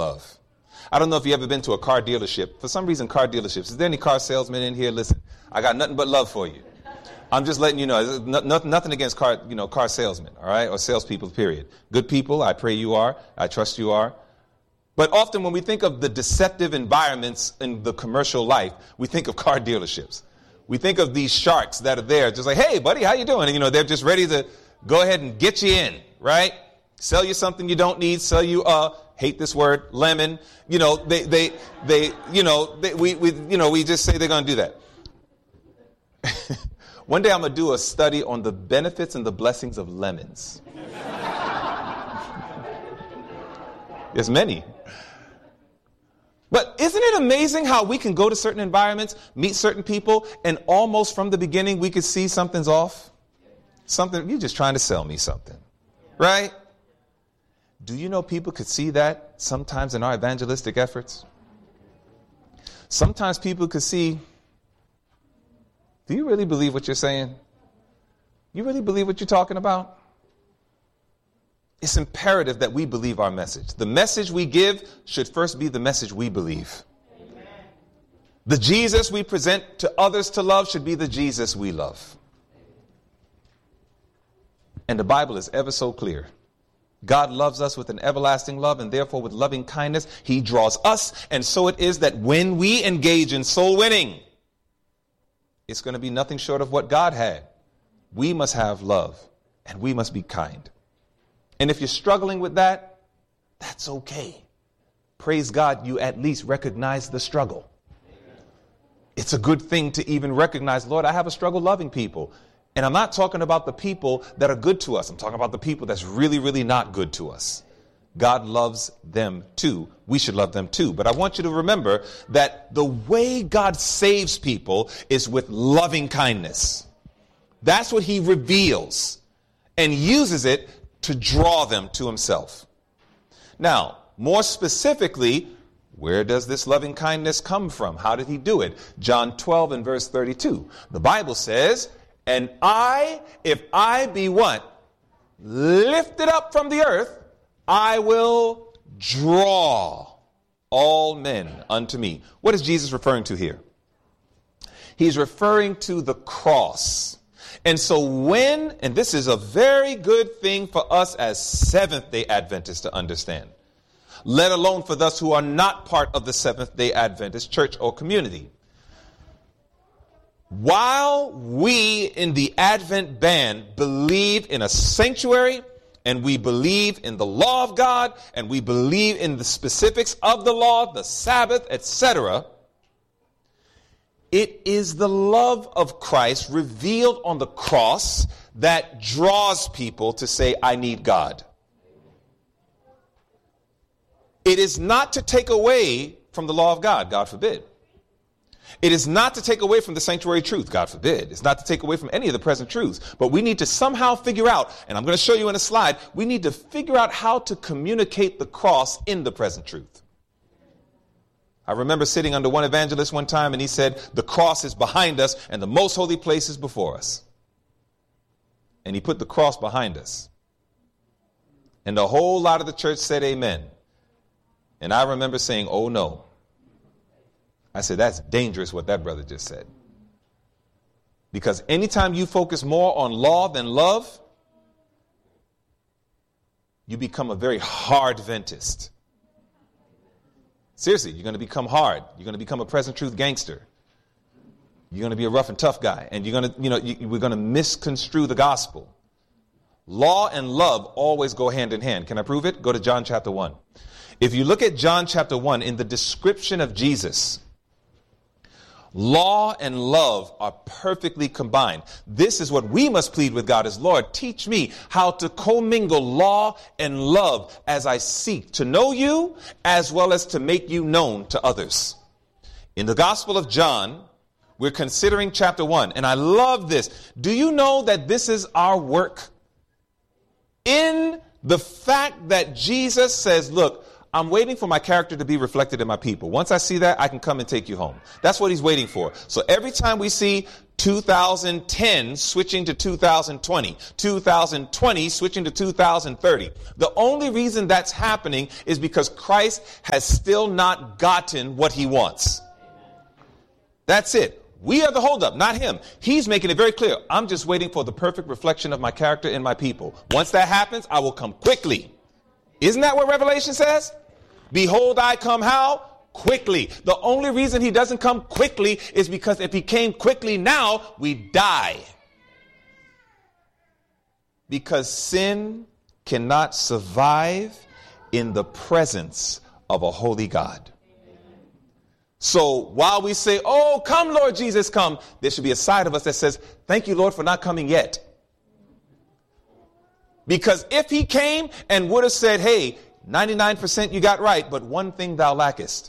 love. I don't know if you've ever been to a car dealership. For some reason, car dealerships. Is there any car salesmen in here? Listen, I got nothing but love for you. I'm just letting you know, nothing against car salesmen, all right, or salespeople, period. Good people, I pray you are. I trust you are. But often when we think of the deceptive environments in the commercial life, we think of car dealerships. We think of these sharks that are there just like, hey, buddy, how you doing? And, they're just ready to go ahead and get you in, right? Sell you something you don't need, sell you hate this word, lemon. We just say they're going to do that. One day I'm going to do a study on the benefits and the blessings of lemons. There's many. But isn't it amazing how we can go to certain environments, meet certain people, and almost from the beginning we could see something's off? You're just trying to sell me something, right? Do you know people could see that sometimes in our evangelistic efforts? Sometimes people could see, do you really believe what you're saying? You really believe what you're talking about? It's imperative that we believe our message. The message we give should first be the message we believe. Amen. The Jesus we present to others to love should be the Jesus we love. And the Bible is ever so clear. God loves us with an everlasting love, and therefore with loving kindness, he draws us. And so it is that when we engage in soul winning, it's going to be nothing short of what God had. We must have love, and we must be kind. And if you're struggling with that, that's okay. Praise God, you at least recognize the struggle. It's a good thing to even recognize, Lord, I have a struggle loving people. And I'm not talking about the people that are good to us. I'm talking about the people that's really, really not good to us. God loves them too. We should love them too. But I want you to remember that the way God saves people is with loving kindness. That's what he reveals and uses it to draw them to himself. Now, more specifically, where does this loving kindness come from? How did he do it? John 12 and verse 32. The Bible says, and if I be what? Lifted up from the earth, I will draw all men unto me. What is Jesus referring to here? He's referring to the cross. And so and this is a very good thing for us as Seventh-day Adventists to understand, let alone for those who are not part of the Seventh-day Adventist church or community. While we in the Advent band believe in a sanctuary, and we believe in the law of God, and we believe in the specifics of the law, the Sabbath, etc., it is the love of Christ revealed on the cross that draws people to say, I need God. It is not to take away from the law of God, God forbid. It is not to take away from the sanctuary truth, God forbid. It's not to take away from any of the present truths. But we need to somehow figure out, and I'm going to show you in a slide, we need to figure out how to communicate the cross in the present truth. I remember sitting under one evangelist one time, and he said, the cross is behind us and the most holy place is before us. And he put the cross behind us. And the whole lot of the church said amen. And I remember saying, oh no. I said, that's dangerous what that brother just said. Because anytime you focus more on law than love, you become a very hard Adventist. Seriously, you're going to become hard. You're going to become a present truth gangster. You're going to be a rough and tough guy. And you're going to, we're going to misconstrue the gospel. Law and love always go hand in hand. Can I prove it? Go to John chapter 1. If you look at John chapter 1, in the description of Jesus, law and love are perfectly combined. This is what we must plead with God as Lord, teach me how to commingle law and love as I seek to know you as well as to make you known to others. In the Gospel of John, we're considering chapter 1, and I love this. Do you know that this is our work? In the fact that Jesus says, look, I'm waiting for my character to be reflected in my people. Once I see that, I can come and take you home. That's what he's waiting for. So every time we see 2010 switching to 2020, 2020 switching to 2030. The only reason that's happening is because Christ has still not gotten what he wants. That's it. We are the holdup, not him. He's making it very clear. I'm just waiting for the perfect reflection of my character in my people. Once that happens, I will come quickly. Isn't that what Revelation says? Behold, I come how? Quickly. The only reason he doesn't come quickly is because if he came quickly now, we die. Because sin cannot survive in the presence of a holy God. So while we say, oh, come, Lord Jesus, come, there should be a side of us that says, thank you, Lord, for not coming yet. Because if he came and would have said, hey, 99% you got right, but one thing thou lackest.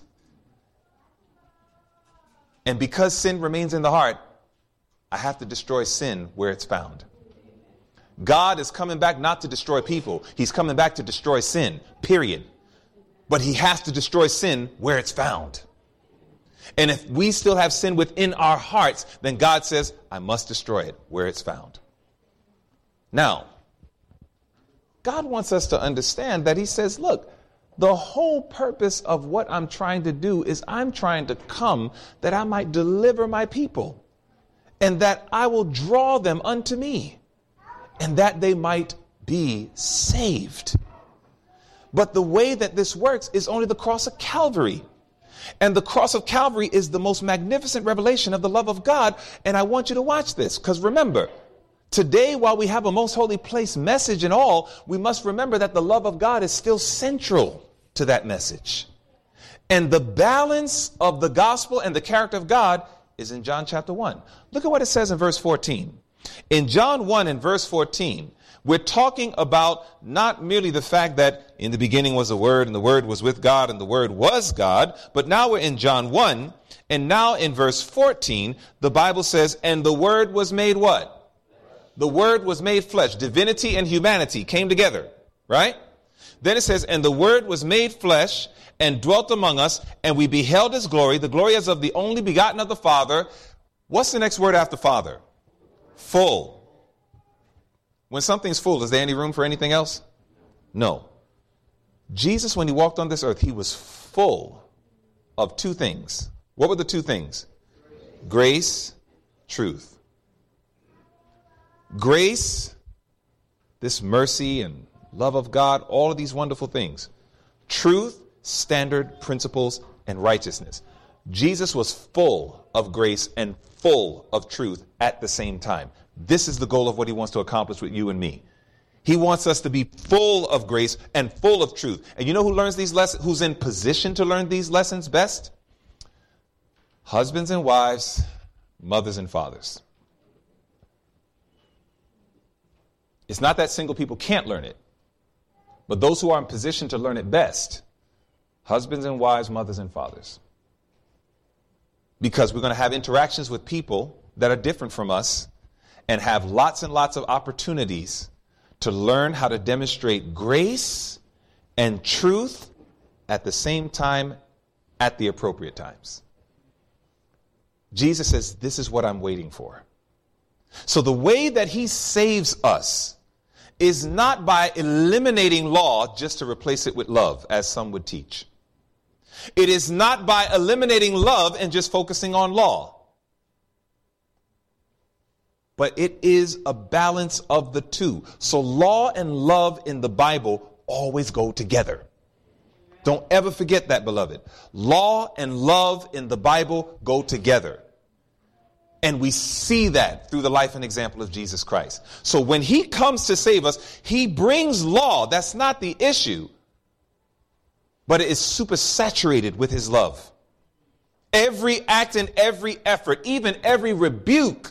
And because sin remains in the heart, I have to destroy sin where it's found. God is coming back not to destroy people. He's coming back to destroy sin, period. But he has to destroy sin where it's found. And if we still have sin within our hearts, then God says, I must destroy it where it's found. Now, God wants us to understand that he says, look, the whole purpose of what I'm trying to do is I'm trying to come that I might deliver my people and that I will draw them unto me and that they might be saved. But the way that this works is only the cross of Calvary. And the cross of Calvary is the most magnificent revelation of the love of God. And I want you to watch this because remember, today, while we have a most holy place message and all, we must remember that the love of God is still central to that message. And the balance of the gospel and the character of God is in John chapter 1. Look at what it says in verse 14. In John 1 and verse 14, we're talking about not merely the fact that in the beginning was the Word and the Word was with God and the Word was God, but now we're in John 1 and now in verse 14, the Bible says, and the Word was made what? The Word was made flesh. Divinity and humanity came together, right? Then it says, and the Word was made flesh and dwelt among us, and we beheld his glory, the glory as of the only begotten of the Father. What's the next word after Father? Full. When something's full, is there any room for anything else? No. Jesus, when he walked on this earth, he was full of two things. What were the two things? Grace, truth. Grace, this mercy and love of God, all of these wonderful things. Truth, standard, principles, and righteousness. Jesus was full of grace and full of truth at the same time. This is the goal of what he wants to accomplish with you and me. He wants us to be full of grace and full of truth. And you know who learns these lessons? Who's in position to learn these lessons best? Husbands and wives, mothers and fathers. It's not that single people can't learn it, but those who are in position to learn it best, husbands and wives, mothers and fathers. Because we're going to have interactions with people that are different from us and have lots and lots of opportunities to learn how to demonstrate grace and truth at the same time at the appropriate times. Jesus says, this is what I'm waiting for. So the way that he saves us is not by eliminating law just to replace it with love, as some would teach. It is not by eliminating love and just focusing on law. But it is a balance of the two. So law and love in the Bible always go together. Don't ever forget that, beloved. Law and love in the Bible go together. And we see that through the life and example of Jesus Christ. So when he comes to save us, he brings law. That's not the issue. But it is supersaturated with his love. Every act and every effort, even every rebuke,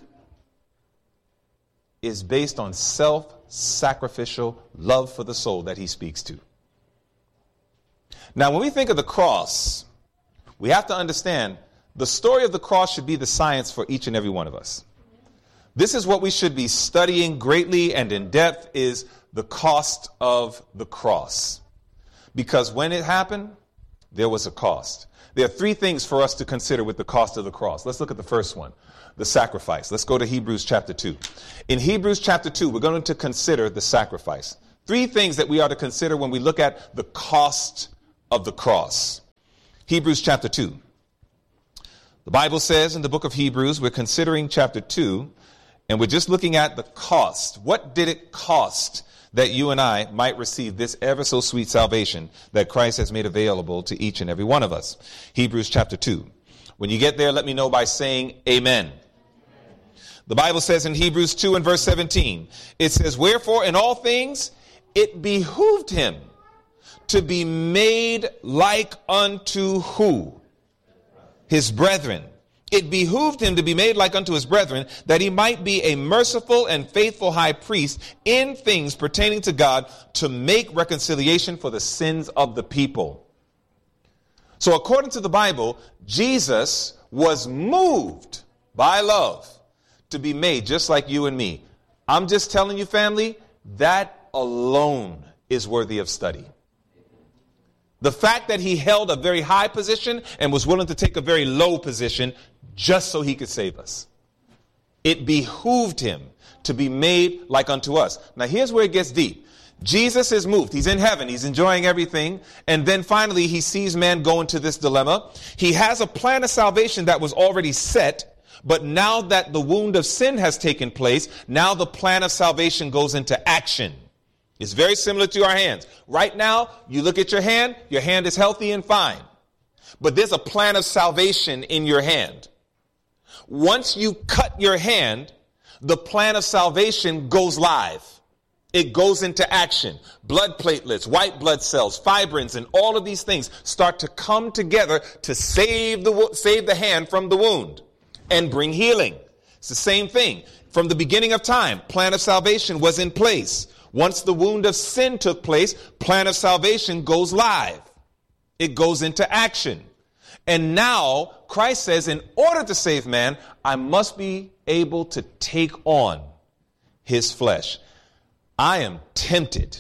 is based on self-sacrificial love for the soul that he speaks to. Now, when we think of the cross, we have to understand the story of the cross should be the science for each and every one of us. This is what we should be studying greatly and in depth, is the cost of the cross. Because when it happened, there was a cost. There are three things for us to consider with the cost of the cross. Let's look at the first one, the sacrifice. Let's go to Hebrews chapter 2. In Hebrews chapter 2, we're going to consider the sacrifice. Three things that we are to consider when we look at the cost of the cross. Hebrews chapter 2. The Bible says in the book of Hebrews, we're considering chapter 2, and we're just looking at the cost. What did it cost that you and I might receive this ever so sweet salvation that Christ has made available to each and every one of us? Hebrews chapter 2. When you get there, let me know by saying amen. The Bible says in Hebrews 2 and verse 17, it says, wherefore in all things it behooved him to be made like unto who? His brethren. It behooved him to be made like unto his brethren, that he might be a merciful and faithful high priest in things pertaining to God, to make reconciliation for the sins of the people. So according to the Bible, Jesus was moved by love to be made just like you and me. I'm just telling you, family, that alone is worthy of study. The fact that he held a very high position and was willing to take a very low position just so he could save us. It behooved him to be made like unto us. Now here's where it gets deep. Jesus is moved. He's in heaven. He's enjoying everything. And then finally he sees man go into this dilemma. He has a plan of salvation that was already set. But now that the wound of sin has taken place, now the plan of salvation goes into action. It's very similar to our hands. Right now, you look at your hand is healthy and fine. But there's a plan of salvation in your hand. Once you cut your hand, the plan of salvation goes live. It goes into action. Blood platelets, white blood cells, fibrins, and all of these things start to come together to save the hand from the wound and bring healing. It's the same thing. From the beginning of time, plan of salvation was in place. Once the wound of sin took place, plan of salvation goes live. It goes into action. And now Christ says, in order to save man, I must be able to take on his flesh. I am tempted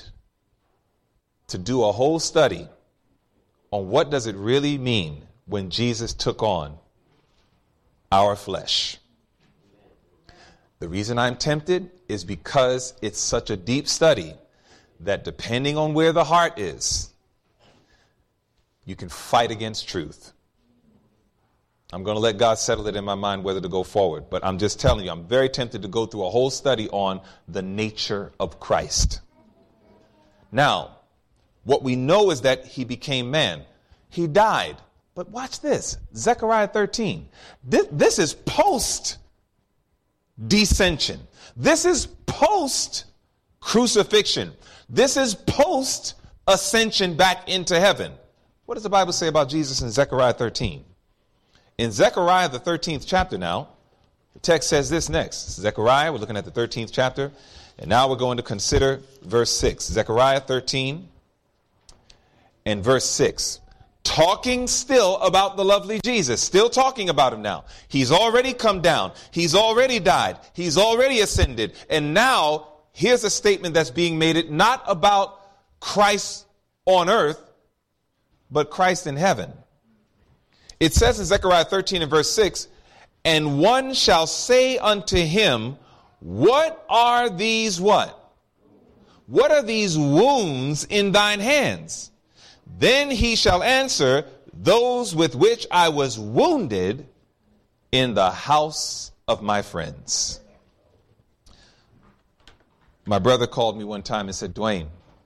to do a whole study on what does it really mean when Jesus took on our flesh. The reason I'm tempted is because it's such a deep study that depending on where the heart is, you can fight against truth. I'm going to let God settle it in my mind whether to go forward. But I'm just telling you, I'm very tempted to go through a whole study on the nature of Christ. Now, what we know is that he became man. He died. But watch this. Zechariah 13. This is post-descension. This is post-crucifixion. This is post-ascension back into heaven. What does the Bible say about Jesus in Zechariah 13? In Zechariah, the 13th chapter now, the text says this next. Zechariah, we're looking at the 13th chapter, and now we're going to consider verse 6. Zechariah 13 and verse 6. Talking still about the lovely Jesus, still talking about him now. He's already come down. He's already died. He's already ascended. And now here's a statement that's being made, it not about Christ on earth, but Christ in heaven. It says in Zechariah 13 and verse 6, and one shall say unto him, what are these what? What are these wounds in thine hands? Then he shall answer, those with which I was wounded in the house of my friends. My brother called me one time and said, Dwayne,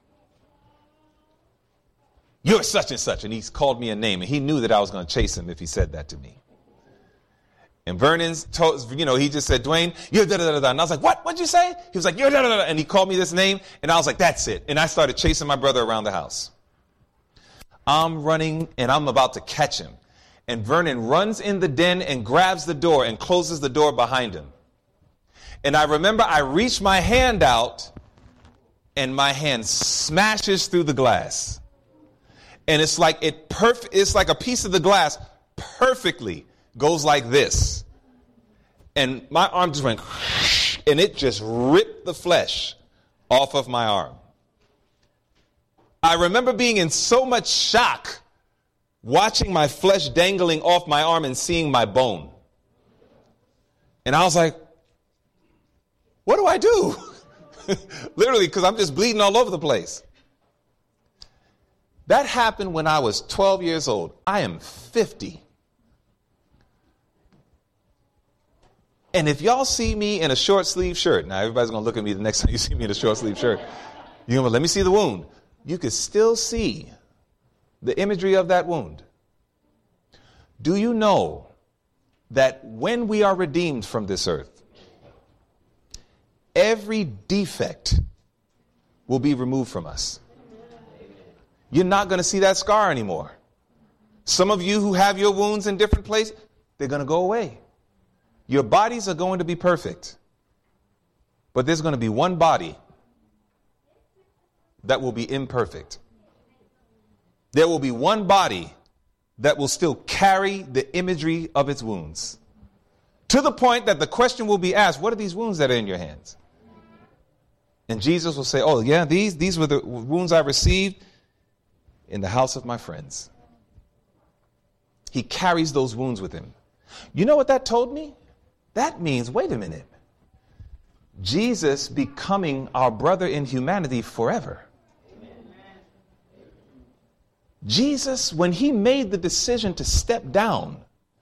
you're such and such. And he's called me a name. And he knew that I was going to chase him if he said that to me. And Vernon's told, he just said, Dwayne, you're da-da-da-da. And I was like, what? What'd you say? He was like, you're da-da-da-da. And he called me this name. And I was like, that's it. And I started chasing my brother around the house. I'm running and I'm about to catch him. And Vernon runs in the den and grabs the door and closes the door behind him. And I remember I reached my hand out and my hand smashes through the glass. And it's like it's like a piece of the glass perfectly goes like this. And my arm just went, and it just ripped the flesh off of my arm. I remember being in so much shock watching my flesh dangling off my arm and seeing my bone. And I was like, what do I do? Literally, because I'm just bleeding all over the place. That happened when I was 12 years old. I am 50. And if y'all see me in a short sleeve shirt, now everybody's going to look at me the next time you see me in a short sleeve shirt. You're going to let me see the wound. You can still see the imagery of that wound. Do you know that when we are redeemed from this earth, every defect will be removed from us? You're not going to see that scar anymore. Some of you who have your wounds in different places, they're going to go away. Your bodies are going to be perfect. But there's going to be one body that will be imperfect. There will be one body that will still carry the imagery of its wounds. To the point that the question will be asked, what are these wounds that are in your hands? And Jesus will say, oh yeah, these were the wounds I received in the house of my friends. He carries those wounds with him. You know what that told me? That means, wait a minute, Jesus becoming our brother in humanity forever. Jesus, when he made the decision to step down,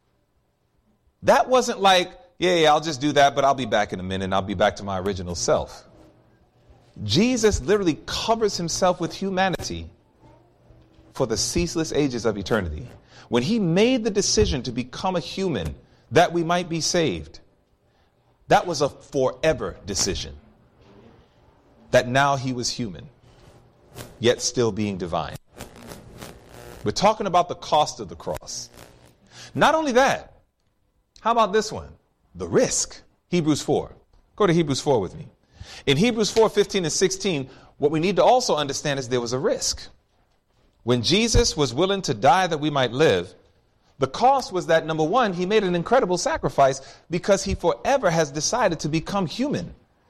that wasn't like, yeah, I'll just do that, but I'll be back in a minute and I'll be back to my original self. Jesus literally covers himself with humanity for the ceaseless ages of eternity. When he made the decision to become a human that we might be saved, that was a forever decision. That now he was human, yet still being divine. We're talking about the cost of the cross. Not only that, how about this one? The risk. Hebrews 4. Go to Hebrews 4 with me. In Hebrews 4:15 and 16, what we need to also understand is there was a risk. When Jesus was willing to die that we might live, the cost was that, number one, he made an incredible sacrifice because he forever has decided to become human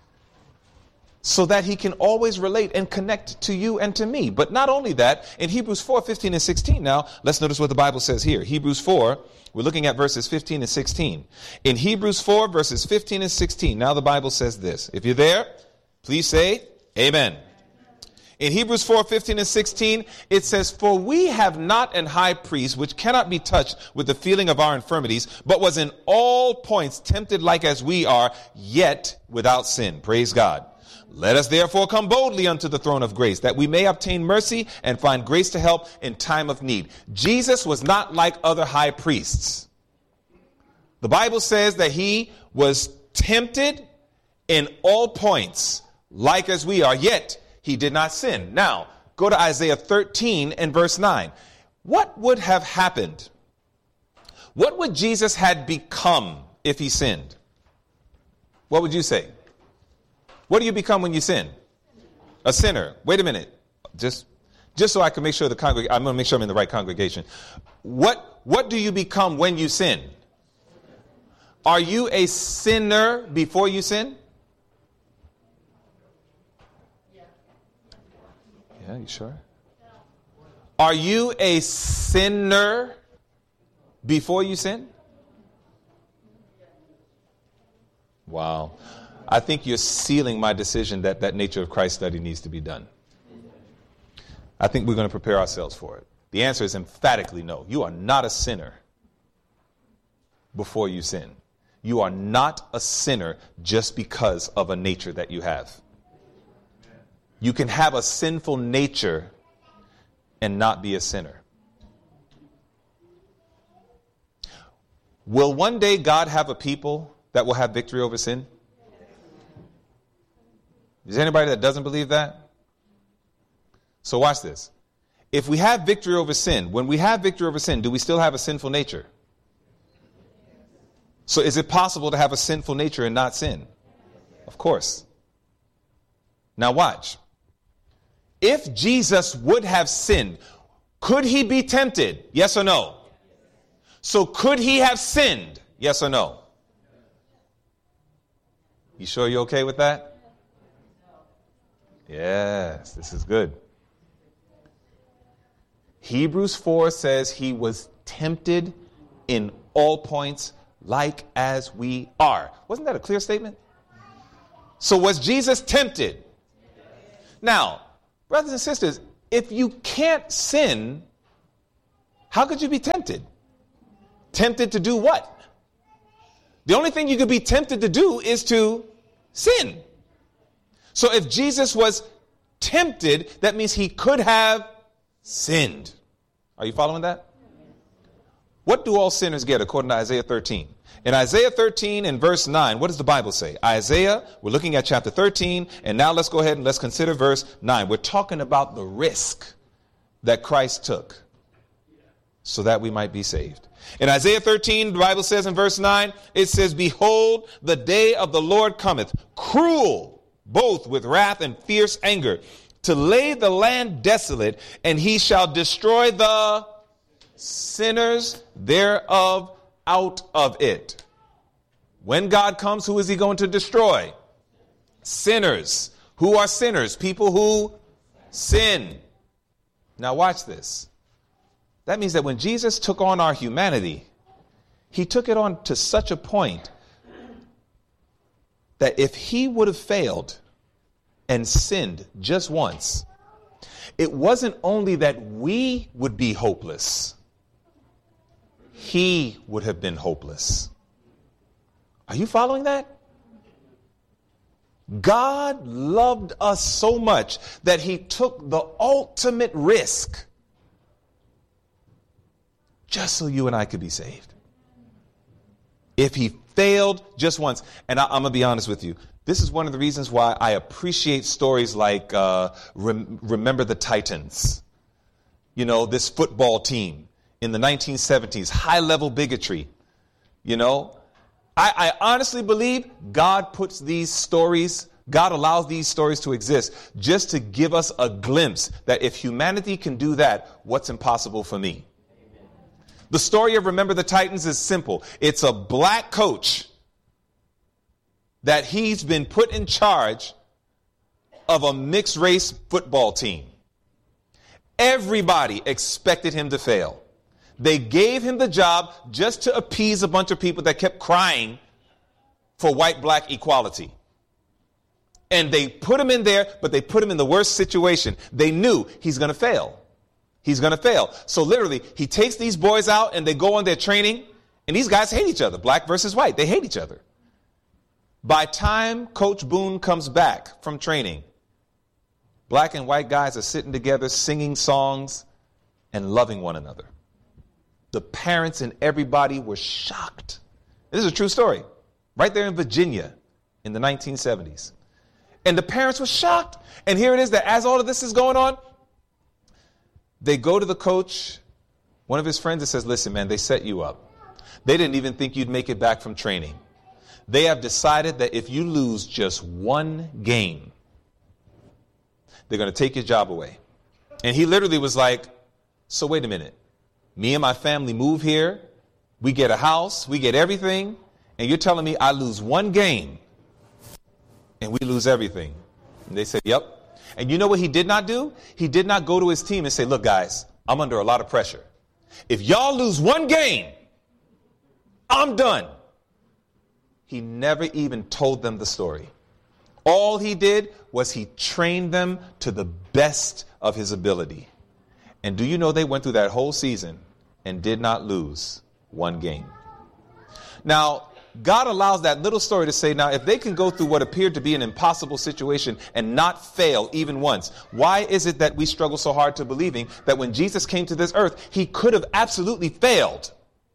so that he can always relate and connect to you and to me. But not only that, in Hebrews 4:15 and 16 now, let's notice what the Bible says here. Hebrews 4, we're looking at verses 15 and 16. In Hebrews 4, verses 15 and 16, now the Bible says this. If you're there, please say amen. In Hebrews 4:15 and 16, it says, for we have not an high priest which cannot be touched with the feeling of our infirmities, but was in all points tempted like as we are, yet without sin. Praise God. Let us therefore come boldly unto the throne of grace, that we may obtain mercy and find grace to help in time of need. Jesus was not like other high priests. The Bible says that he was tempted in all points, like as we are, yet he did not sin. Now, go to Isaiah 13 and verse 9. What would have happened? What would Jesus had become if he sinned? What would you say? What do you become when you sin? A sinner. Wait a minute. Just so I can make sure I'm going to make sure I'm in the right congregation. What do you become when you sin? Are you a sinner before you sin? Yeah, you sure? Are you a sinner before you sin? Wow. I think you're sealing my decision that Nature of Christ study needs to be done. I think we're going to prepare ourselves for it. The answer is emphatically no. You are not a sinner before you sin. You are not a sinner just because of a nature that you have. You can have a sinful nature and not be a sinner. Will one day God have a people that will have victory over sin? Is there anybody that doesn't believe that? So watch this. If we have victory over sin, when we have victory over sin, do we still have a sinful nature? So is it possible to have a sinful nature and not sin? Of course. Now watch. If Jesus would have sinned, could he be tempted? Yes or no? So could he have sinned? Yes or no? You sure you're okay with that? Yes, this is good. Hebrews 4 says he was tempted in all points like as we are. Wasn't that a clear statement? So was Jesus tempted? Now, brothers and sisters, if you can't sin, how could you be tempted? Tempted to do what? The only thing you could be tempted to do is to sin. So if Jesus was tempted, that means he could have sinned. Are you following that? What do all sinners get according to Isaiah 13? In Isaiah 13 and verse 9, what does the Bible say? Isaiah, we're looking at chapter 13, and now let's go ahead and let's consider verse 9. We're talking about the risk that Christ took so that we might be saved. In Isaiah 13, the Bible says in verse 9, it says, behold, the day of the Lord cometh, cruel, both with wrath and fierce anger, to lay the land desolate, and he shall destroy the sinners thereof out of it. When God comes, who is he going to destroy? Sinners. Who are sinners? People who sin. Now watch this. That means that when Jesus took on our humanity, he took it on to such a point that if he would have failed and sinned just once, it wasn't only that we would be hopeless, he would have been hopeless. Are you following that? God loved us so much that he took the ultimate risk just so you and I could be saved. If he failed just once, and I'm going to be honest with you, this is one of the reasons why I appreciate stories like Remember the Titans. You know, this football team in the 1970s, high-level bigotry. You know, I honestly believe God puts these stories, God allows these stories to exist just to give us a glimpse that if humanity can do that, what's impossible for me? The story of Remember the Titans is simple. It's a black coach that he's been put in charge of a mixed race football team. Everybody expected him to fail. They gave him the job just to appease a bunch of people that kept crying for white-black equality. And they put him in there, but they put him in the worst situation. They knew he's going to fail. He's going to fail. So literally, he takes these boys out and they go on their training, and these guys hate each other, black versus white. They hate each other. By time Coach Boone comes back from training, black and white guys are sitting together, singing songs and loving one another. The parents and everybody were shocked. This is a true story. Right there in Virginia in the 1970s. And the parents were shocked. And here it is that as all of this is going on, they go to the coach, one of his friends, and says, listen, man, they set you up. They didn't even think you'd make it back from training. They have decided that if you lose just one game, they're going to take your job away. And he literally was like, so wait a minute. Me and my family move here. We get a house. We get everything. And you're telling me I lose one game and we lose everything. And they said, yep. And you know what he did not do? He did not go to his team and say, look, guys, I'm under a lot of pressure. If y'all lose one game, I'm done. He never even told them the story. All he did was he trained them to the best of his ability. And do you know they went through that whole season and did not lose one game? Now, God allows that little story to say, now, if they can go through what appeared to be an impossible situation and not fail even once, why is it that we struggle so hard to believing that when Jesus came to this earth, he could have absolutely failed?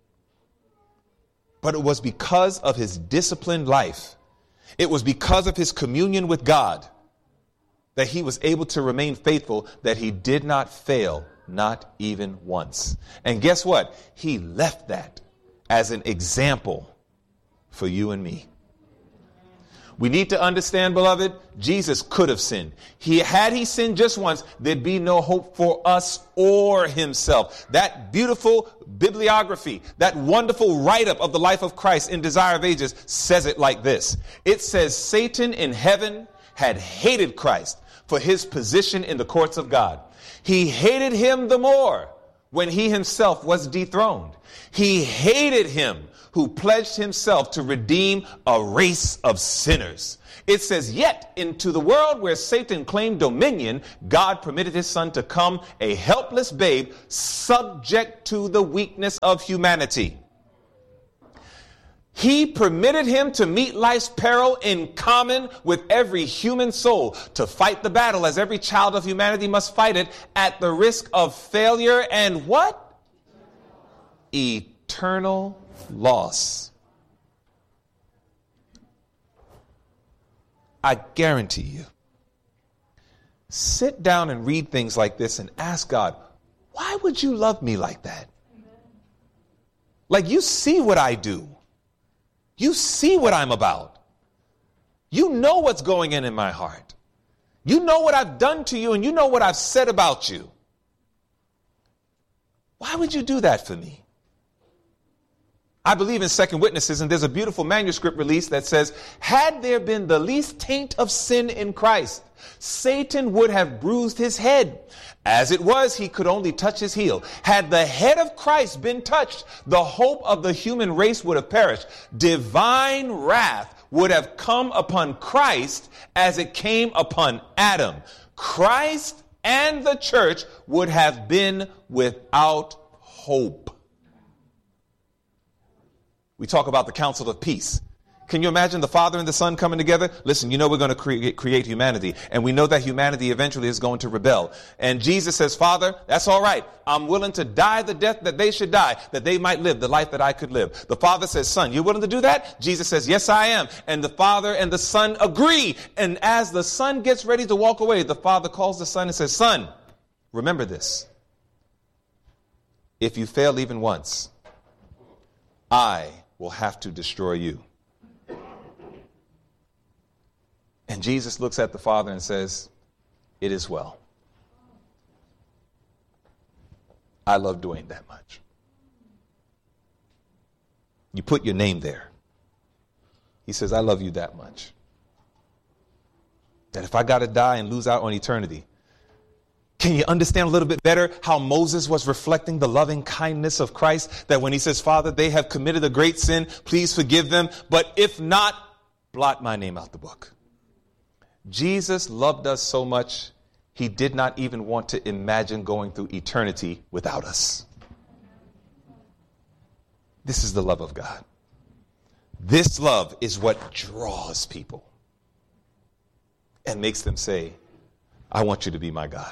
But it was because of his disciplined life. It was because of his communion with God that he was able to remain faithful, that he did not fail, not even once. And guess what? He left that as an example for you and me. We need to understand, beloved, Jesus could have sinned. Had he sinned just once, there'd be no hope for us or himself. That beautiful bibliography, that wonderful write-up of the life of Christ in Desire of Ages says it like this. It says, Satan in heaven had hated Christ for his position in the courts of God. He hated him the more when he himself was dethroned. He hated him who pledged himself to redeem a race of sinners. It says, yet into the world where Satan claimed dominion, God permitted his son to come, a helpless babe, subject to the weakness of humanity. He permitted him to meet life's peril in common with every human soul, to fight the battle as every child of humanity must fight it, at the risk of failure and what? Eternal loss. I guarantee you, sit down and read things like this and ask God, why would you love me like that? Like, you see what I do. You see what I'm about. You know what's going in my heart. You know what I've done to you, and you know what I've said about you. Why would you do that for me? I believe in second witnesses, and there's a beautiful manuscript release that says, had there been the least taint of sin in Christ, Satan would have bruised his head. As it was, he could only touch his heel. Had the head of Christ been touched, the hope of the human race would have perished. Divine wrath would have come upon Christ as it came upon Adam. Christ and the church would have been without hope. We talk about the council of peace. Can you imagine the Father and the Son coming together? Listen, you know we're going to create humanity, and we know that humanity eventually is going to rebel. And Jesus says, Father, that's all right. I'm willing to die the death that they should die, that they might live the life that I could live. The Father says, Son, you're willing to do that? Jesus says, yes, I am. And the Father and the Son agree. And as the Son gets ready to walk away, the Father calls the Son and says, Son, remember this. If you fail even once, I will have to destroy you. And Jesus looks at the Father and says, it is well. I love Dwayne that much. You put your name there. He says, I love you that much. That if I got to die and lose out on eternity, can you understand a little bit better how Moses was reflecting the loving kindness of Christ? That when he says, Father, they have committed a great sin, please forgive them. But if not, blot my name out the book. Jesus loved us so much, he did not even want to imagine going through eternity without us. This is the love of God. This love is what draws people and makes them say, I want you to be my God.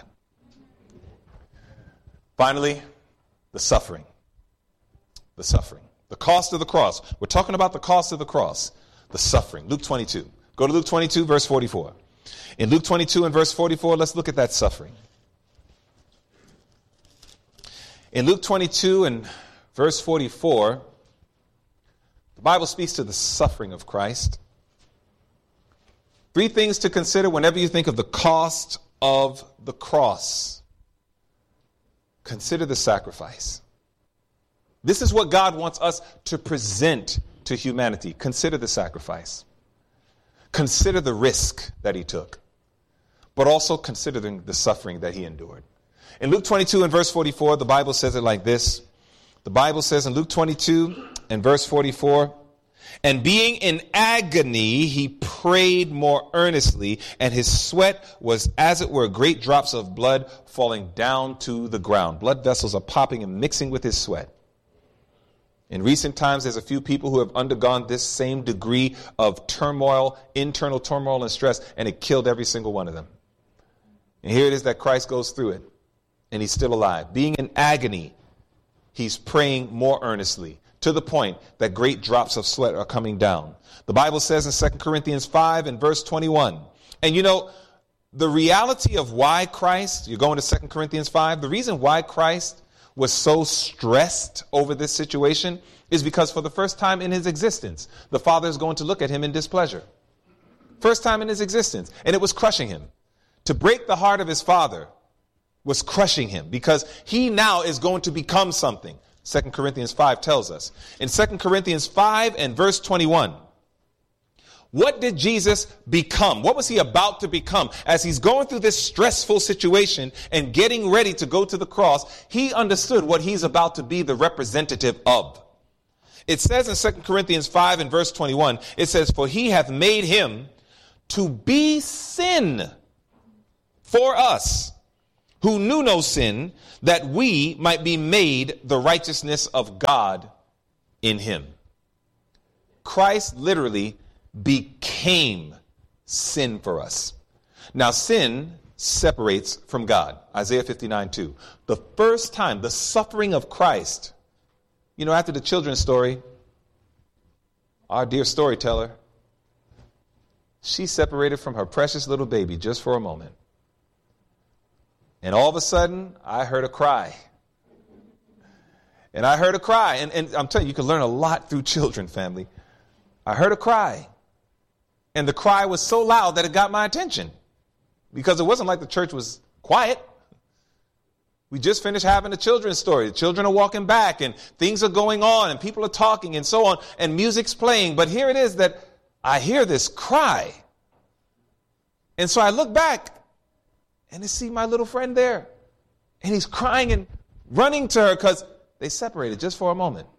Finally, the suffering. The suffering. The cost of the cross. We're talking about the cost of the cross. The suffering. Luke 22. Go to Luke 22, verse 44. In Luke 22 and verse 44, let's look at that suffering. In Luke 22 and verse 44, the Bible speaks to the suffering of Christ. 3 things to consider whenever you think of the cost of the cross. Consider the sacrifice. This is what God wants us to present to humanity. Consider the sacrifice. Consider the risk that he took, but also consider the suffering that he endured. In Luke 22 and verse 44, the Bible says it like this. The Bible says in Luke 22 and verse 44, and being in agony, he prayed more earnestly, and his sweat was as it were great drops of blood falling down to the ground. Blood vessels are popping and mixing with his sweat. In recent times, there's a few people who have undergone this same degree of turmoil, internal turmoil and stress, and it killed every single one of them. And here it is that Christ goes through it, and he's still alive. Being in agony, he's praying more earnestly, to the point that great drops of sweat are coming down. The Bible says in 2 Corinthians 5 and verse 21, and you know, the reality of why Christ, you're going to 2 Corinthians 5, the reason why Christ was so stressed over this situation is because for the first time in his existence, the Father is going to look at him in displeasure. First time in his existence. And it was crushing him. To break the heart of his Father was crushing him because he now is going to become something. 2 Corinthians 5 tells us. In 2 Corinthians 5 and verse 21, What did Jesus become? What was he about to become? As he's going through this stressful situation and getting ready to go to the cross, he understood what he's about to be the representative of. It says in 2 Corinthians 5 and verse 21, it says, "For he hath made him to be sin for us, who knew no sin, that we might be made the righteousness of God in him." Christ literally became sin for us. Now, sin separates from God. Isaiah 59:2. The first time, the suffering of Christ, after the children's story, our dear storyteller, she separated from her precious little baby just for a moment. And all of a sudden, I heard a cry. And I heard a cry. And I'm telling you, you can learn a lot through children, family. I heard a cry. And the cry was so loud that it got my attention. Because it wasn't like the church was quiet. We just finished having a children's story. The children are walking back and things are going on and people are talking and so on. And music's playing. But here it is that I hear this cry. And so I look back and I see my little friend there. And he's crying and running to her because they separated just for a moment.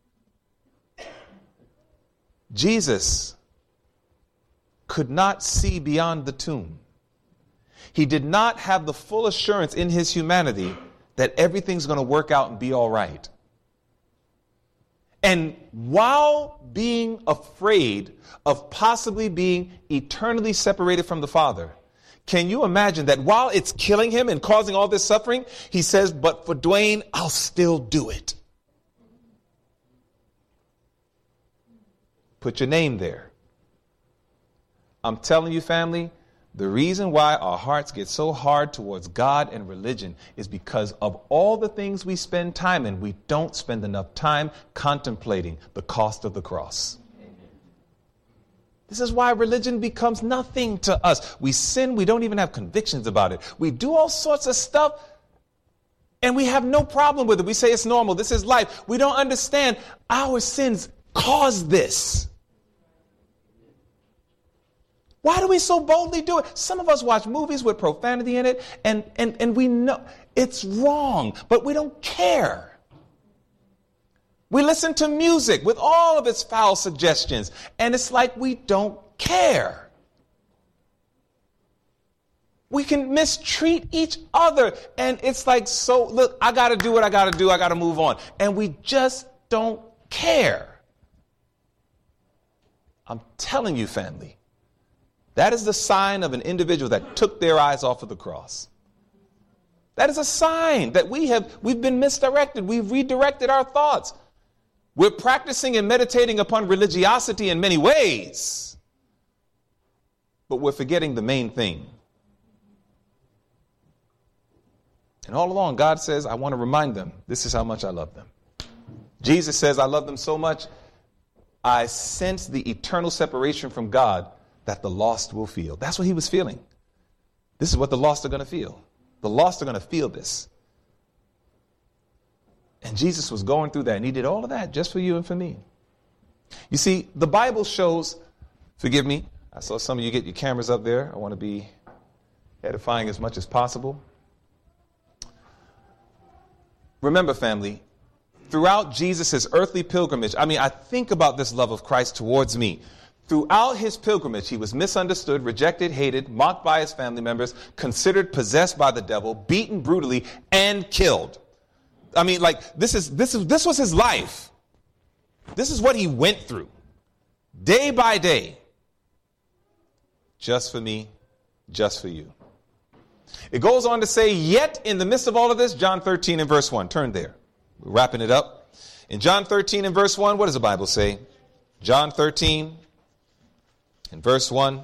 Jesus could not see beyond the tomb. He did not have the full assurance in his humanity that everything's going to work out and be all right. And while being afraid of possibly being eternally separated from the Father, can you imagine that while it's killing him and causing all this suffering, he says, "But for Dwayne, I'll still do it." Put your name there. I'm telling you, family, the reason why our hearts get so hard towards God and religion is because of all the things we spend time in, we don't spend enough time contemplating the cost of the cross. This is why religion becomes nothing to us. We sin, we don't even have convictions about it. We do all sorts of stuff, and we have no problem with it. We say it's normal, this is life. We don't understand our sins cause this. Why do we so boldly do it? Some of us watch movies with profanity in it, and we know it's wrong, but we don't care. We listen to music with all of its foul suggestions, and it's like we don't care. We can mistreat each other, and it's like, so, look, I got to do what I got to do. I got to move on. And we just don't care. I'm telling you, family, that is the sign of an individual that took their eyes off of the cross. That is a sign that we've been misdirected. We've redirected our thoughts. We're practicing and meditating upon religiosity in many ways, but we're forgetting the main thing. And all along, God says, I want to remind them, this is how much I love them. Jesus says, I love them so much, I sense the eternal separation from God that the lost will feel. That's what he was feeling. This is what the lost are going to feel. The lost are going to feel this. And Jesus was going through that, and he did all of that just for you and for me. You see, the Bible shows, forgive me, I saw some of you get your cameras up there. I want to be edifying as much as possible. Remember, family, throughout Jesus' earthly pilgrimage, I think about this love of Christ towards me. Throughout his pilgrimage, he was misunderstood, rejected, hated, mocked by his family members, considered possessed by the devil, beaten brutally, and killed. This was his life. This is what he went through, day by day, just for me, just for you. It goes on to say, yet in the midst of all of this, John 13 and verse 1, turn there. We're wrapping it up. In John 13 and verse 1, what does the Bible say? John 13 and verse 1.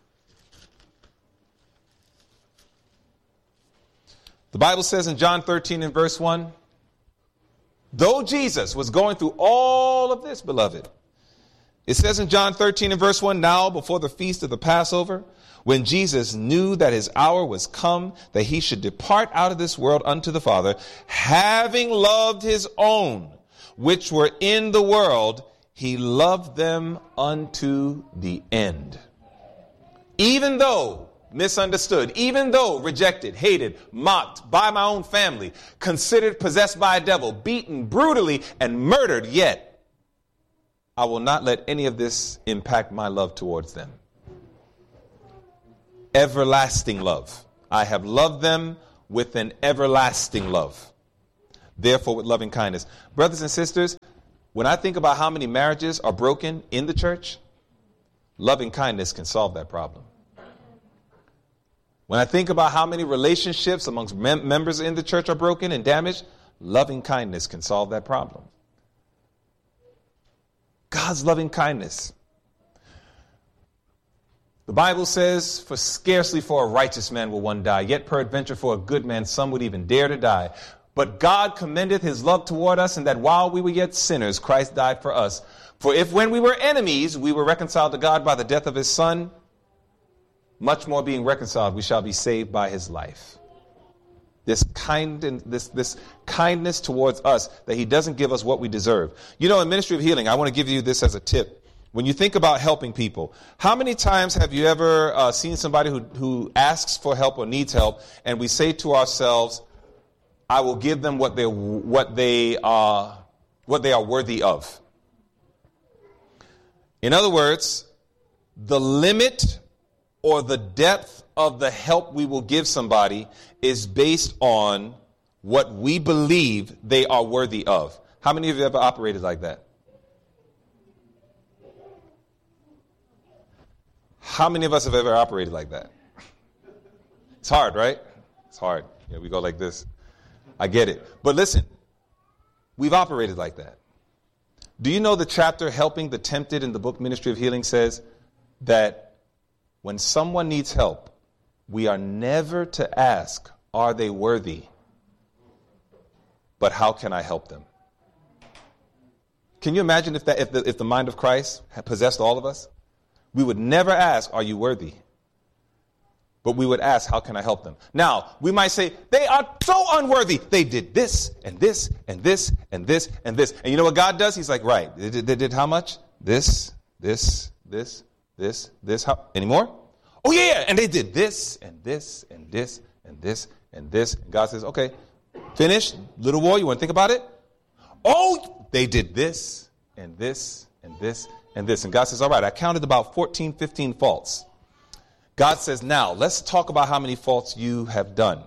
The Bible says in John 13 and verse 1, though Jesus was going through all of this, beloved, it says in John 13 and verse 1, now before the feast of the Passover, when Jesus knew that his hour was come, that he should depart out of this world unto the Father, having loved his own, which were in the world, he loved them unto the end. Even though misunderstood, even though rejected, hated, mocked by my own family, considered possessed by a devil, beaten brutally and murdered, yet I will not let any of this impact my love towards them. Everlasting love. I have loved them with an everlasting love. Therefore, with loving kindness. Brothers and sisters, when I think about how many marriages are broken in the church, loving kindness can solve that problem. When I think about how many relationships amongst members in the church are broken and damaged, loving kindness can solve that problem. God's loving kindness. The Bible says, for scarcely for a righteous man will one die, yet peradventure for a good man some would even dare to die. But God commendeth his love toward us, in that while we were yet sinners, Christ died for us. For if when we were enemies, we were reconciled to God by the death of his Son, much more being reconciled, we shall be saved by his life. This kindness towards us, that he doesn't give us what we deserve. You know, in Ministry of Healing, I want to give you this as a tip. When you think about helping people, how many times have you ever seen somebody who asks for help or needs help, and we say to ourselves, I will give them what they are worthy of. In other words, the limit or the depth of the help we will give somebody is based on what we believe they are worthy of. How many of you ever operated like that? How many of us have ever operated like that? It's hard, right? It's hard. Yeah, we go like this. I get it. But listen, we've operated like that. Do you know the chapter Helping the Tempted in the book Ministry of Healing says that when someone needs help, we are never to ask, are they worthy? But how can I help them? Can you imagine if the mind of Christ had possessed all of us? We would never ask, are you worthy? But we would ask, how can I help them? Now, we might say, they are so unworthy. They did this and this and this and this and this. And you know what God does? He's like, right. They did how much? This. How? Any more? Oh, yeah. And they did this and this and this and this and this. And God says, okay, finish. Little boy, you want to think about it? Oh, they did this and this and this and this. And God says, all right, I counted about 14, 15 faults. God says, now, let's talk about how many faults you have done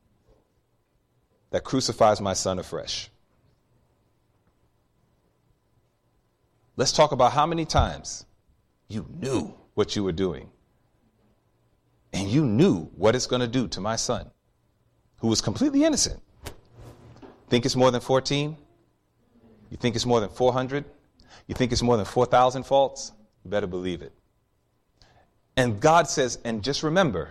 that crucifies my son afresh. Let's talk about how many times you knew what you were doing. And you knew what it's going to do to my son, who was completely innocent. Think it's more than 14? You think it's more than 400? You think it's more than 4,000 faults? You better believe it. And God says, and just remember,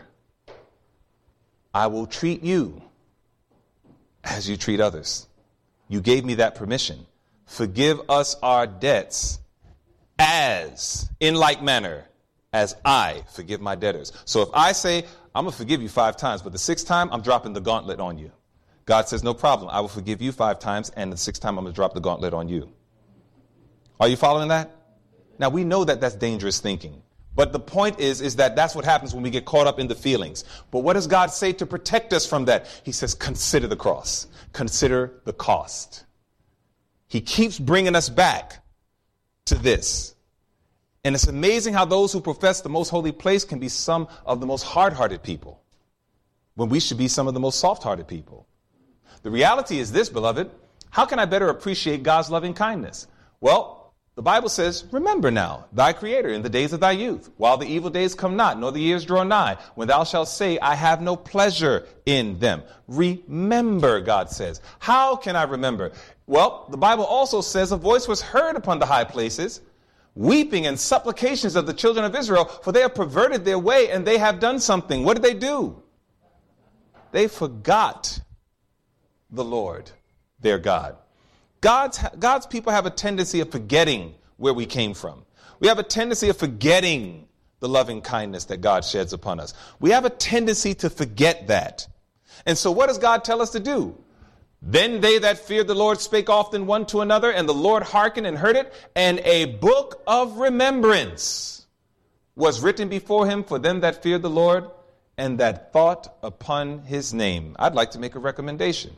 I will treat you as you treat others. You gave me that permission. Forgive us our debts as, in like manner, as I forgive my debtors. So if I say, I'm going to forgive you 5 times, but the 6th time, I'm dropping the gauntlet on you. God says, no problem. I will forgive you 5 times, and the 6th time, I'm going to drop the gauntlet on you. Are you following that? Now, we know that that's dangerous thinking. But the point is that that's what happens when we get caught up in the feelings. But what does God say to protect us from that? He says, consider the cross. Consider the cost. He keeps bringing us back to this. And it's amazing how those who profess the most holy place can be some of the most hard-hearted people, when we should be some of the most soft-hearted people. The reality is this, beloved. How can I better appreciate God's loving kindness? Well, the Bible says, remember now thy Creator in the days of thy youth, while the evil days come not, nor the years draw nigh, when thou shalt say, I have no pleasure in them. Remember, God says. How can I remember? Well, the Bible also says a voice was heard upon the high places, weeping and supplications of the children of Israel, for they have perverted their way and they have done something. What did they do? They forgot the Lord, their God. God's people have a tendency of forgetting where we came from. We have a tendency of forgetting the loving kindness that God sheds upon us. We have a tendency to forget that. And so what does God tell us to do? Then they that feared the Lord spake often one to another, and the Lord hearkened and heard it, and a book of remembrance was written before him for them that feared the Lord and that thought upon his name. I'd like to make a recommendation.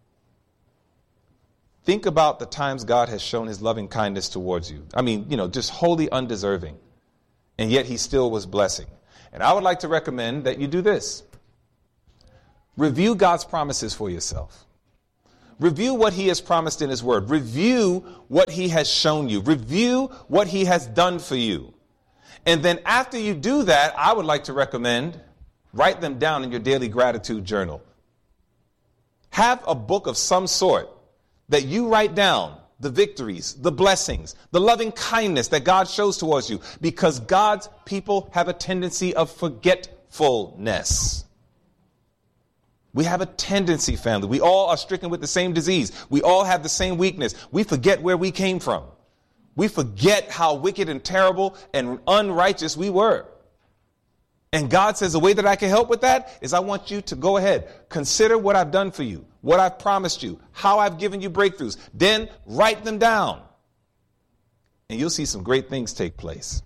Think about the times God has shown his loving kindness towards you. I mean, just wholly undeserving. And yet he still was blessing. And I would like to recommend that you do this. Review God's promises for yourself. Review what he has promised in his word. Review what he has shown you. Review what he has done for you. And then after you do that, I would like to recommend write them down in your daily gratitude journal. Have a book of some sort that you write down the victories, the blessings, the loving kindness that God shows towards you, because God's people have a tendency of forgetfulness. We have a tendency, family. We all are stricken with the same disease. We all have the same weakness. We forget where we came from. We forget how wicked and terrible and unrighteous we were. And God says the way that I can help with that is I want you to go ahead, consider what I've done for you, what I've promised you, how I've given you breakthroughs. Then write them down. And you'll see some great things take place.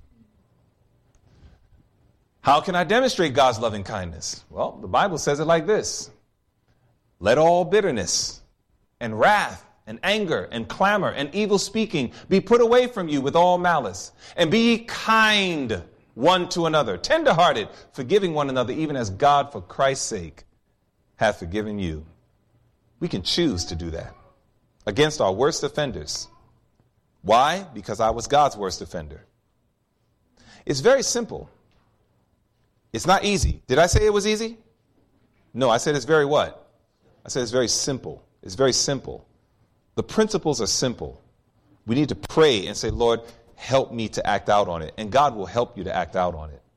How can I demonstrate God's loving kindness? Well, the Bible says it like this. Let all bitterness and wrath and anger and clamor and evil speaking be put away from you with all malice. And be ye kind one to another, tenderhearted, forgiving one another, even as God for Christ's sake hath forgiven you. We can choose to do that against our worst offenders. Why? Because I was God's worst offender. It's very simple. It's not easy. Did I say it was easy? No, I said it's very what? I said it's very simple. It's very simple. The principles are simple. We need to pray and say, Lord, help me to act out on it. And God will help you to act out on it.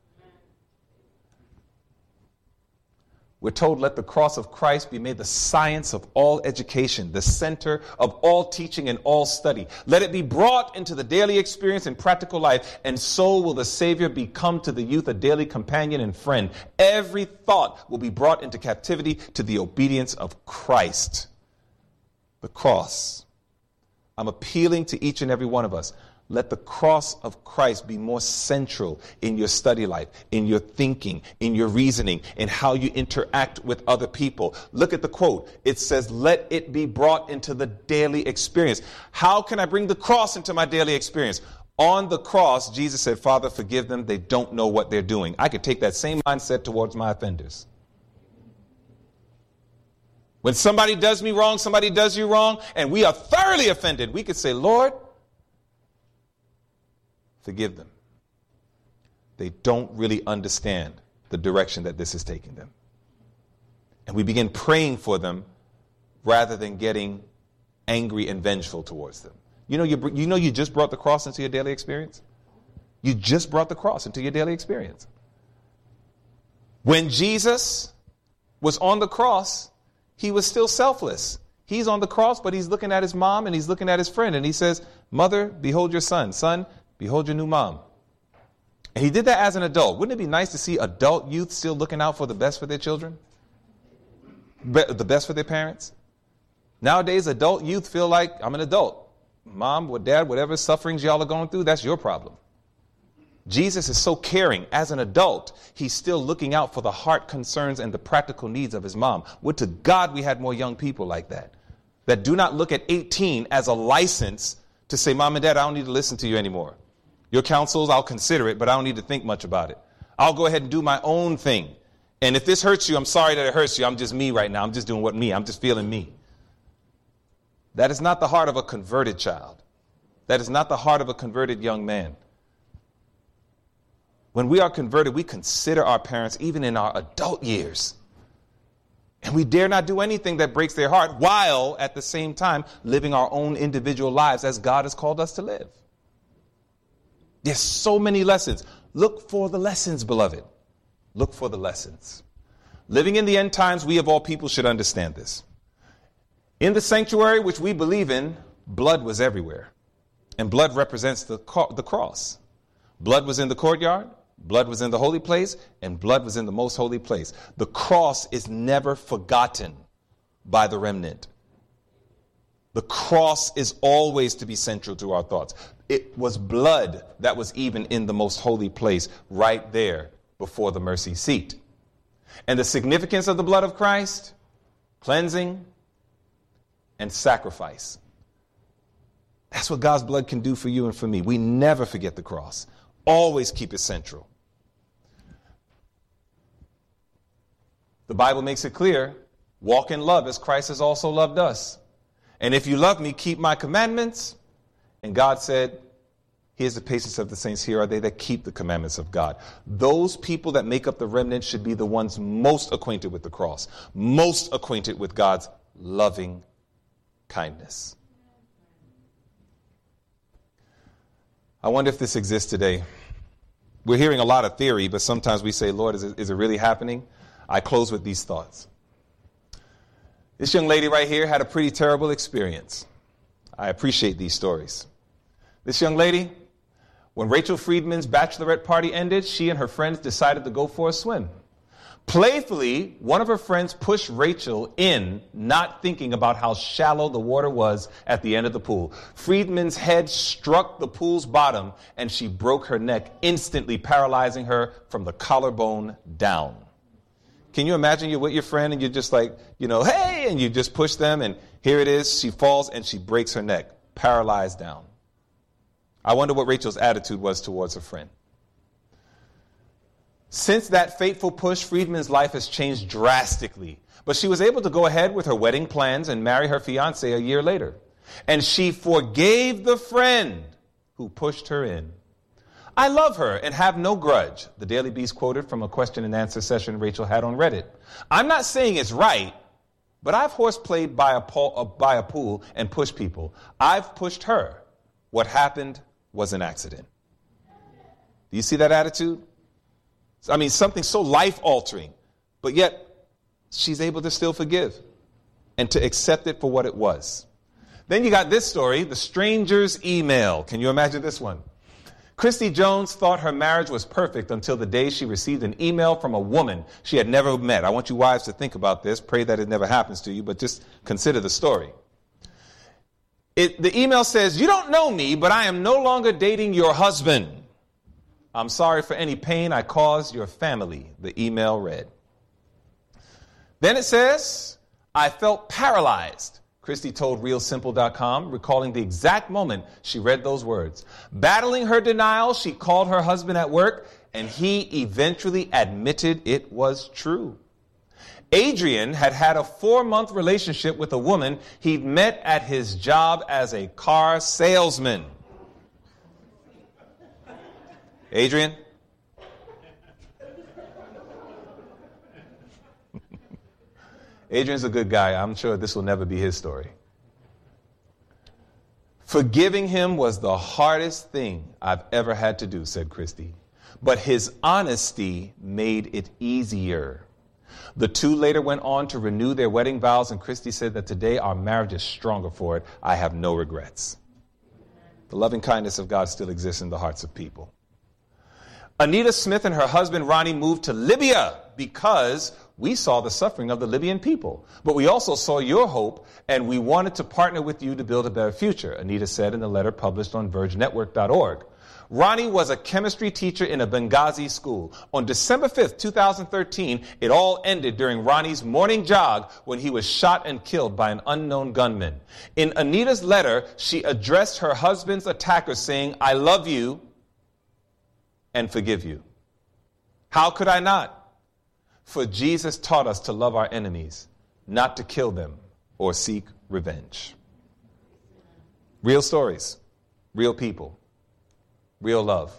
We're told, let the cross of Christ be made the science of all education, the center of all teaching and all study. Let it be brought into the daily experience and practical life, and so will the Savior become to the youth a daily companion and friend. Every thought will be brought into captivity to the obedience of Christ. The cross. I'm appealing to each and every one of us. Let the cross of Christ be more central in your study life, in your thinking, in your reasoning, in how you interact with other people. Look at the quote. It says, let it be brought into the daily experience. How can I bring the cross into my daily experience? On the cross, Jesus said, Father, forgive them. They don't know what they're doing. I could take that same mindset towards my offenders. When somebody does me wrong, somebody does you wrong, and we are thoroughly offended, we could say, Lord, forgive them. They don't really understand the direction that this is taking them. And we begin praying for them rather than getting angry and vengeful towards them. You just brought the cross into your daily experience? You just brought the cross into your daily experience. When Jesus was on the cross, he was still selfless. He's on the cross, but he's looking at his mom and he's looking at his friend. And he says, Mother, behold your son. Son, behold your new mom. And he did that as an adult. Wouldn't it be nice to see adult youth still looking out for the best for their children? The best for their parents? Nowadays, adult youth feel like, I'm an adult. Mom or dad, whatever sufferings y'all are going through, that's your problem. Jesus is so caring. As an adult, he's still looking out for the heart concerns and the practical needs of his mom. Would to God we had more young people like that do not look at 18 as a license to say, Mom and Dad, I don't need to listen to you anymore. Your counsels, I'll consider it, but I don't need to think much about it. I'll go ahead and do my own thing. And if this hurts you, I'm sorry that it hurts you. I'm just me right now. I'm just doing I'm just feeling me. That is not the heart of a converted child. That is not the heart of a converted young man. When we are converted, we consider our parents even in our adult years. And we dare not do anything that breaks their heart, while at the same time living our own individual lives as God has called us to live. There's so many lessons. Look for the lessons, beloved. Look for the lessons. Living in the end times, we of all people should understand this. In the sanctuary, which we believe in, blood was everywhere. And blood represents the cross. Blood was in the courtyard. Blood was in the holy place, and blood was in the most holy place. The cross is never forgotten by the remnant. The cross is always to be central to our thoughts. It was blood that was even in the most holy place right there before the mercy seat. And the significance of the blood of Christ, cleansing and sacrifice. That's what God's blood can do for you and for me. We never forget the cross. Always keep it central. The Bible makes it clear, walk in love as Christ has also loved us. And if you love me, keep my commandments. And God said, here's the patience of the saints. Here are they that keep the commandments of God. Those people that make up the remnant should be the ones most acquainted with the cross, most acquainted with God's loving kindness. I wonder if this exists today. We're hearing a lot of theory, but sometimes we say, Lord, is it really happening? I close with these thoughts. This young lady right here had a pretty terrible experience. I appreciate these stories. This young lady, when Rachel Friedman's bachelorette party ended, she and her friends decided to go for a swim. Playfully, one of her friends pushed Rachel in, not thinking about how shallow the water was at the end of the pool. Friedman's head struck the pool's bottom, and she broke her neck, instantly paralyzing her from the collarbone down. Can you imagine you're with your friend and you're just like, hey, and you just push them, and here it is. She falls and she breaks her neck, paralyzed down. I wonder what Rachel's attitude was towards her friend. Since that fateful push, Friedman's life has changed drastically. But she was able to go ahead with her wedding plans and marry her fiancé a year later. And she forgave the friend who pushed her in. I love her and have no grudge, the Daily Beast quoted from a question and answer session Rachel had on Reddit. I'm not saying it's right, but I've horseplayed by a pool and pushed people. I've pushed her. What happened was an accident. Do you see that attitude? I mean, something so life-altering, but yet she's able to still forgive and to accept it for what it was. Then you got this story, the stranger's email. Can you imagine this one? Christy Jones thought her marriage was perfect until the day she received an email from a woman she had never met. I want you wives to think about this. Pray that it never happens to you, but just consider the story. The email says, you don't know me, but I am no longer dating your husband. I'm sorry for any pain I caused your family, the email read. Then it says, I felt paralyzed. Christy told RealSimple.com, recalling the exact moment she read those words. Battling her denial, she called her husband at work, and he eventually admitted it was true. Adrian had had a 4-month relationship with a woman he'd met at his job as a car salesman. Adrian? Adrian's a good guy. I'm sure this will never be his story. Forgiving him was the hardest thing I've ever had to do, said Christy. But his honesty made it easier. The two later went on to renew their wedding vows, and Christy said that today our marriage is stronger for it. I have no regrets. The loving kindness of God still exists in the hearts of people. Anita Smith and her husband Ronnie moved to Libya because we saw the suffering of the Libyan people. But we also saw your hope, and we wanted to partner with you to build a better future, Anita said in a letter published on vergenetwork.org. Ronnie was a chemistry teacher in a Benghazi school. On December 5th, 2013, it all ended during Ronnie's morning jog when he was shot and killed by an unknown gunman. In Anita's letter, she addressed her husband's attacker saying, I love you and forgive you. How could I not? For Jesus taught us to love our enemies, not to kill them or seek revenge. Real stories, real people, real love.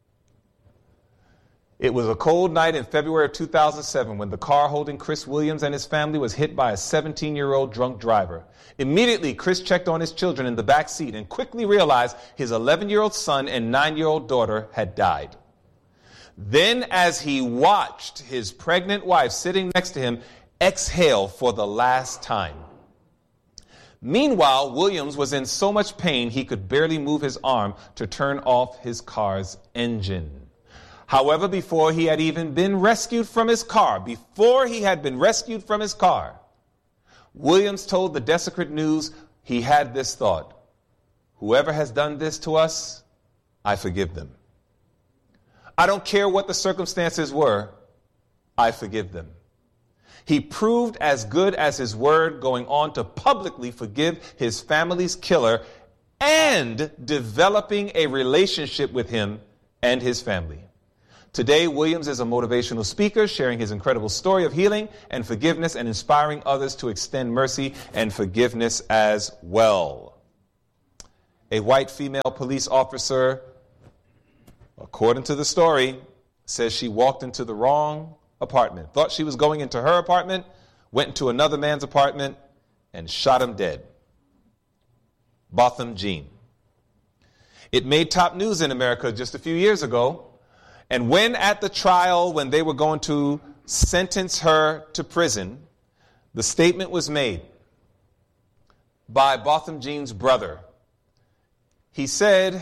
It was a cold night in February of 2007 when the car holding Chris Williams and his family was hit by a 17-year-old drunk driver. Immediately, Chris checked on his children in the back seat and quickly realized his 11-year-old son and 9-year-old daughter had died. Then, as he watched his pregnant wife sitting next to him exhale for the last time. Meanwhile, Williams was in so much pain he could barely move his arm to turn off his car's engine. However, before he had been rescued from his car, Williams told the Deseret News he had this thought: whoever has done this to us, I forgive them. I don't care what the circumstances were, I forgive them. He proved as good as his word, going on to publicly forgive his family's killer and developing a relationship with him and his family. Today, Williams is a motivational speaker, sharing his incredible story of healing and forgiveness and inspiring others to extend mercy and forgiveness as well. A white female police officer, according to the story, says she walked into the wrong apartment, thought she was going into her apartment, went into another man's apartment, and shot him dead. Botham Jean. It made top news in America just a few years ago. And when at the trial, when they were going to sentence her to prison, the statement was made by Botham Jean's brother. He said,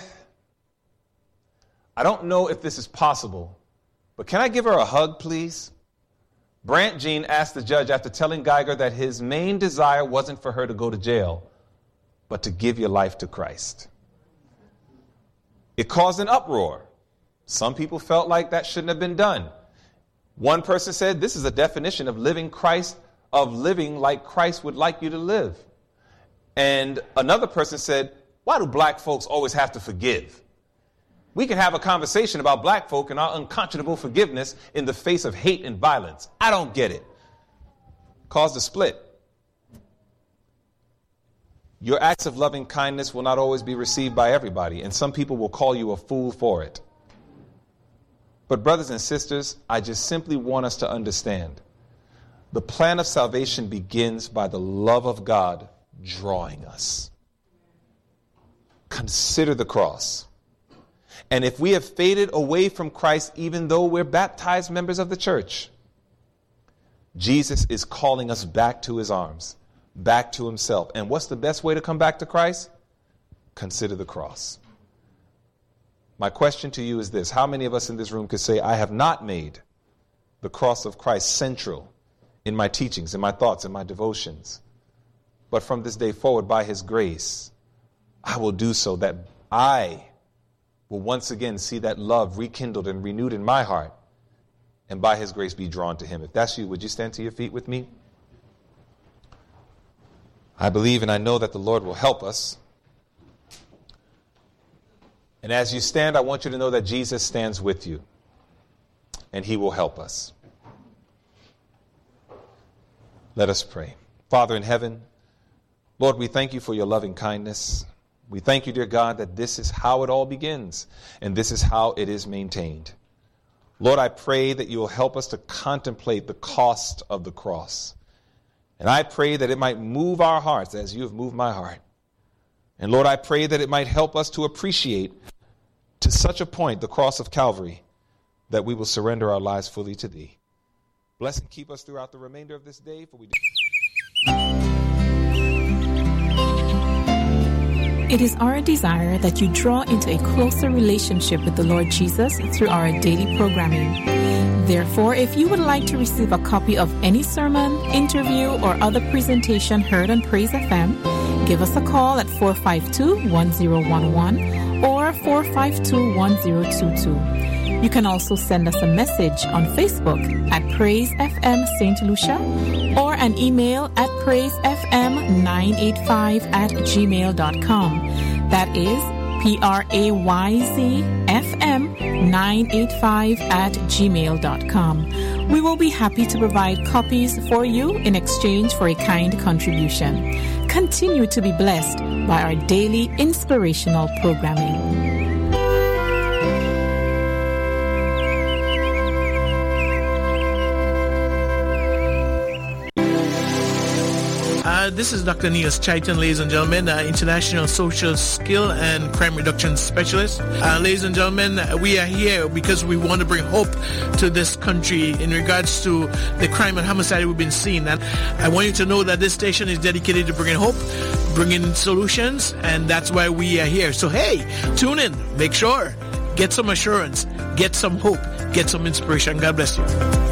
"I don't know if this is possible, but can I give her a hug, please?" Brant Jean asked the judge after telling Geiger that his main desire wasn't for her to go to jail, but to give your life to Christ. It caused an uproar. Some people felt like that shouldn't have been done. One person said, this is a definition of living like Christ would like you to live. And another person said, why do black folks always have to forgive? We can have a conversation about black folk and our unconscionable forgiveness in the face of hate and violence. I don't get it. Caused a split. Your acts of loving kindness will not always be received by everybody, and some people will call you a fool for it. But brothers and sisters, I just simply want us to understand the plan of salvation begins by the love of God drawing us. Consider the cross. And if we have faded away from Christ, even though we're baptized members of the church, Jesus is calling us back to his arms, back to himself. And what's the best way to come back to Christ? Consider the cross. My question to you is this: how many of us in this room could say, I have not made the cross of Christ central in my teachings, in my thoughts, in my devotions, but from this day forward, by his grace, I will do so, that I will once again see that love rekindled and renewed in my heart, and by his grace be drawn to him. If that's you, would you stand to your feet with me? I believe and I know that the Lord will help us. And as you stand, I want you to know that Jesus stands with you, and he will help us. Let us pray. Father in heaven, Lord, we thank you for your loving kindness. We thank you, dear God, that this is how it all begins, and this is how it is maintained. Lord, I pray that you will help us to contemplate the cost of the cross. And I pray that it might move our hearts as you have moved my heart. And Lord, I pray that it might help us to appreciate to such a point the cross of Calvary that we will surrender our lives fully to thee. Bless and keep us throughout the remainder of this day, for we do. It is our desire that you draw into a closer relationship with the Lord Jesus through our daily programming. Therefore, if you would like to receive a copy of any sermon, interview, or other presentation heard on Praise FM, give us a call at 452-1011 or 452-1022. You can also send us a message on Facebook at Praise FM St. Lucia or an email at praisefm985@gmail.com. That is PRAYZFM985@gmail.com. We will be happy to provide copies for you in exchange for a kind contribution. Continue to be blessed by our daily inspirational programming. This is Dr. Niels Chaitan, ladies and gentlemen, International Social Skill and Crime Reduction Specialist. Ladies and gentlemen, we are here because we want to bring hope to this country in regards to the crime and homicide we've been seeing. And I want you to know that this station is dedicated to bringing hope, bringing solutions, and that's why we are here. So, hey, tune in, make sure, get some assurance, get some hope, get some inspiration. God bless you.